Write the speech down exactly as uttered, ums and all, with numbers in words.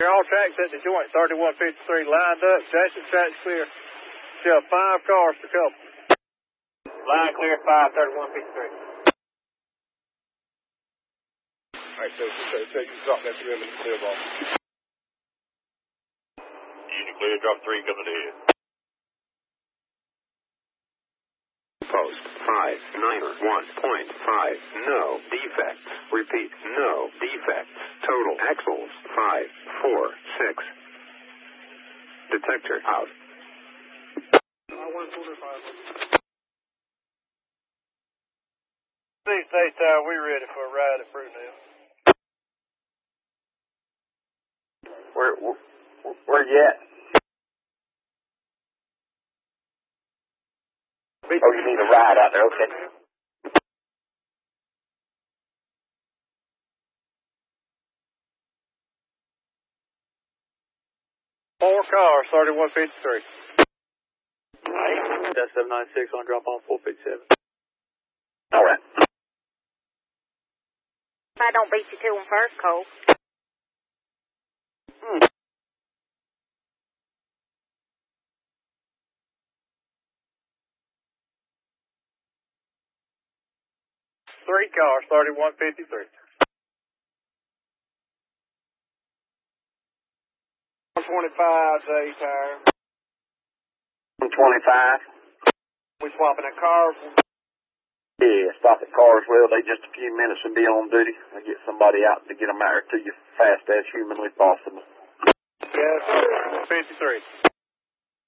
All tracks at the joint, thirty-one fifty-three lined up. Jackson track's clear. Still five cars to couple. Line clear, five, thirty-one fifty-three. All right, so, so take you drop that three and clear ball. Unit clear, drop three coming ahead. Post five niner one point five, no defects. Repeat, no defects. Total axles five four six. Detector out. Six State Tower, we ready for a ride at Fruitdale. Where, where, where you at? Oh, you need a ride out there, okay. Four cars, thirty-one fifty-three. Right. That's seven nine six on drop off four fifty-seven. All right. If I don't beat you to them first, Cole. Hmm. Three cars, thirty-one fifty-three. one twenty-five, J Tower. one twenty-five. We swapping at cars. Yeah, stop at Carswell. They just a few minutes and be on duty. I get somebody out to get them out to you fast as humanly possible. Yes, fifty-three.